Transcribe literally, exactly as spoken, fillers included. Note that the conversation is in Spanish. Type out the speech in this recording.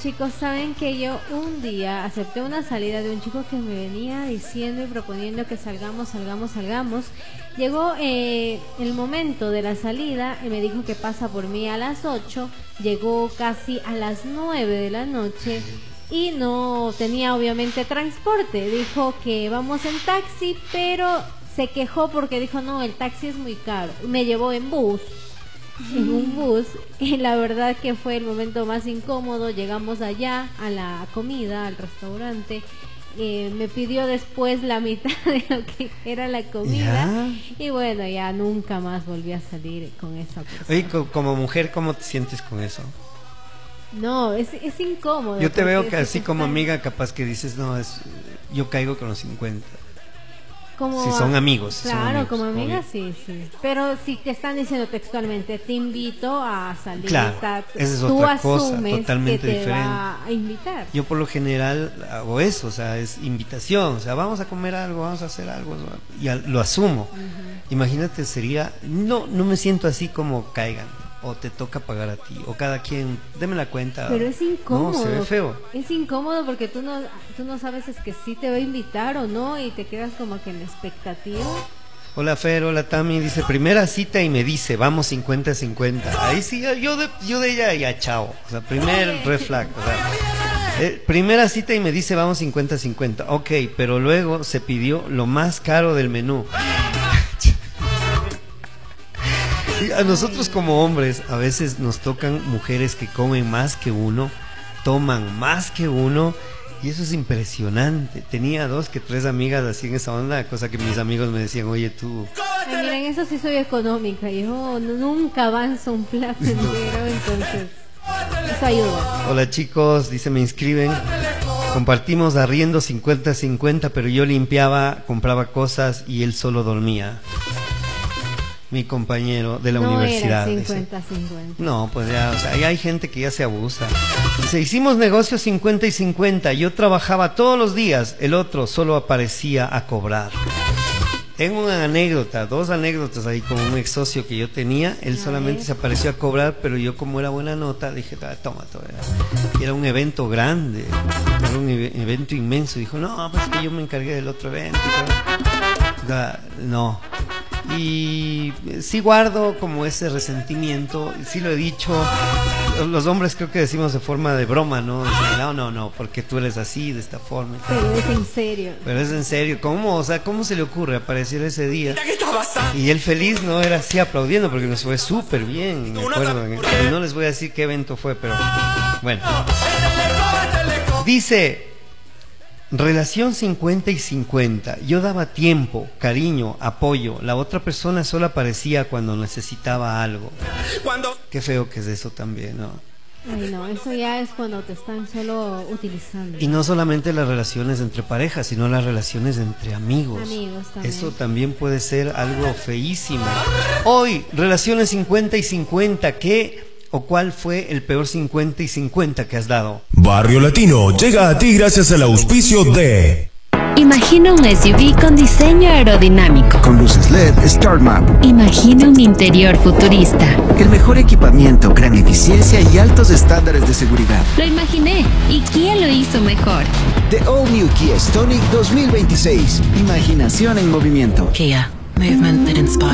chicos, saben que yo un día acepté una salida de un chico que me venía diciendo y proponiendo que salgamos, salgamos, salgamos. Llegó eh, el momento de la salida y me dijo que pasa por mí a las ocho. Llegó casi a las nueve de la noche y no tenía obviamente transporte. Dijo que vamos en taxi, pero se quejó porque dijo no, el taxi es muy caro. Me llevó en bus. En un bus, y la verdad que fue el momento más incómodo. Llegamos allá a la comida, al restaurante, eh, me pidió después la mitad de lo que era la comida. ¿Ya? Y bueno, ya nunca más volví a salir con esa persona. Oye, como mujer, ¿cómo te sientes con eso? No, es, es incómodo. Yo te veo que así como amiga capaz que dices, no, es yo caigo con los cincuenta. Como, si son amigos. Claro, son amigos, como amigas obvio. sí, sí. Pero si te están diciendo textualmente, te invito a salir. Claro, está, esa es tú otra cosa, asumes totalmente que te diferente. va a invitar. Yo por lo general hago eso, o sea, es invitación, o sea, vamos a comer algo, vamos a hacer algo, y a, lo asumo. Uh-huh. Imagínate, sería, no, no me siento así como caigan. O te toca pagar a ti, o cada quien, deme la cuenta. Pero es incómodo. No, se ve feo. Es incómodo porque tú no, tú no sabes es que sí te va a invitar o no, y te quedas como que en la expectativa. Hola Fer, hola Tami, dice, primera cita y me dice, vamos cincuenta cincuenta. Ahí sí, yo de, yo de ella ya chao. O sea, primer red flag. O sea, eh, primera cita y me dice, vamos cincuenta cincuenta. Ok, pero luego se pidió lo más caro del menú. Y a nosotros como hombres a veces nos tocan mujeres que comen más que uno, toman más que uno, y eso es impresionante. Tenía dos que tres amigas así en esa onda, cosa que mis amigos me decían, oye tú... Ay, miren, eso sí soy económica, yo nunca avanzo un plato entero, entonces eso ayuda. Hola chicos, dice, me inscriben. Compartimos arriendo cincuenta cincuenta, pero yo limpiaba, compraba cosas y él solo dormía. Mi compañero de la no universidad. Era cincuenta cincuenta. No, pues ya, o sea, ya hay gente que ya se abusa. Dice, hicimos negocios cincuenta y cincuenta. Yo trabajaba todos los días, el otro solo aparecía a cobrar. Tengo una anécdota, dos anécdotas ahí con un ex socio que yo tenía. Él solamente se apareció a cobrar, pero yo como era buena nota, dije, toma, toma. Y era un evento grande, era un evento inmenso. Dijo, no, pues que yo me encargué del otro evento. No. Y sí guardo como ese resentimiento, sí lo he dicho, los hombres creo que decimos de forma de broma, ¿no? Dicen, no, no, no, porque tú eres así, de esta forma. Pero es en serio. Pero es en serio, ¿cómo? O sea, ¿cómo se le ocurre aparecer ese día? Y él feliz, ¿no? Era así aplaudiendo porque nos fue súper bien, me acuerdo. Y no les voy a decir qué evento fue, pero bueno. Dice... Relación cincuenta y cincuenta. Yo daba tiempo, cariño, apoyo. La otra persona solo aparecía cuando necesitaba algo. Qué feo que es eso también, ¿no? Ay, no, eso ya es cuando te están solo utilizando. Y no solamente las relaciones entre parejas, sino las relaciones entre amigos. Amigos también. Eso también puede ser algo feísimo. Hoy, relaciones cincuenta y cincuenta. ¿Qué o cuál fue el peor cincuenta y cincuenta que has dado? Barrio Latino llega a ti gracias al auspicio de... Imagina un S U V con diseño aerodinámico. Con luces L E D StartMap. Imagina un interior futurista. El mejor equipamiento, gran eficiencia y altos estándares de seguridad. Lo imaginé. ¿Y quién lo hizo mejor? The All New Kia Stonic dos mil veintiséis. Imaginación en movimiento. Kia. Movement that inspires.